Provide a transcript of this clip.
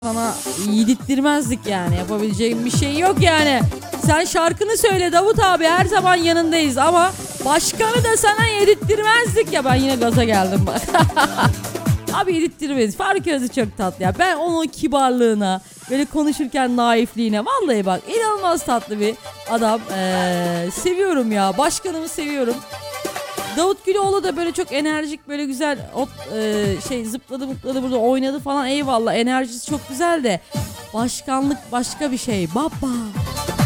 sana yedirttirmezdik yani. Yapabileceğim bir şey yok yani. Sen şarkını söyle Davut abi, her zaman yanındayız ama başkanı da sana yedirttirmezdik ya. Ben yine gaza geldim bak. Abi yedirttirmeyiz. Faruk Özü çok tatlı ya. Ben onun kibarlığına, böyle konuşurken naifliğine, vallahi bak inanılmaz tatlı bir adam. Seviyorum ya. Başkanımı seviyorum. Davut Güloğlu da böyle çok enerjik, böyle güzel zıpladı mutladı burada, oynadı falan, eyvallah, enerjisi çok güzel de başkanlık başka bir şey baba.